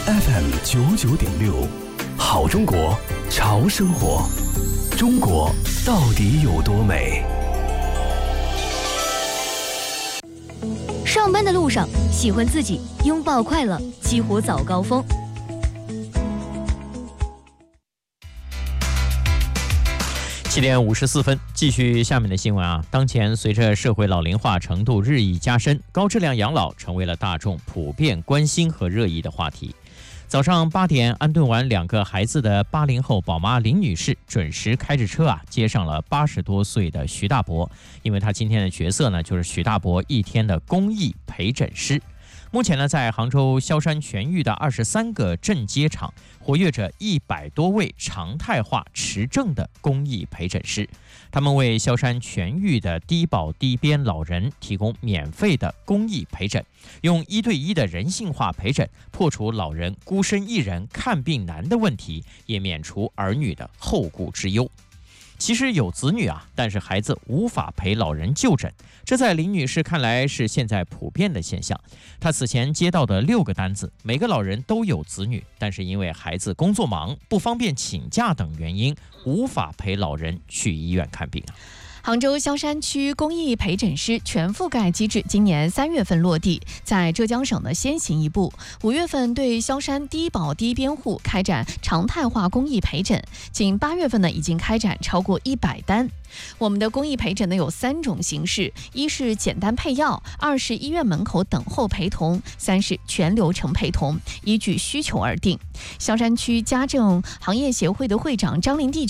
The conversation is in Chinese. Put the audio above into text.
FM99.6，好中国，潮生活。中国到底有多美？ 上班的路上，喜欢自己，拥抱快乐，激活早高峰。 7:54，继续下面的新闻啊。当前随着社会老龄化程度日益加深，高质量养老成为了大众普遍关心和热议的话题。早上8点安顿完2个孩子的80后宝妈林女士，准时开着车接上了80多岁的徐大伯，因为她今天的角色呢，就是徐大伯一天的公益陪诊师。目前呢，在杭州萧山全域的23个镇街场，活跃着100多位常态化持证的公益陪诊师，他们为萧山全域的低保低边老人提供免费的公益陪诊，用1对1的人性化陪诊，破除老人孤身一人看病难的问题，也免除儿女的后顾之忧。其实有子女但是孩子无法陪老人就诊，这在林女士看来是现在普遍的现象。她此前接到的6个单子，每个老人都有子女，但是因为孩子工作忙、不方便请假等原因，无法陪老人去医院看病。 杭州萧山区公益陪诊师全覆盖机制今年3月份落地，在浙江省的先行一步。5月份对萧山低保低边户开展常态化公益陪诊，仅8月份呢已经开展超过100单。我们的公益陪诊呢有3种形式：一是简单配药，2是医院门口等候陪同，3是全流程陪同，依据需求而定。萧山区家政行业协会的会长张林娣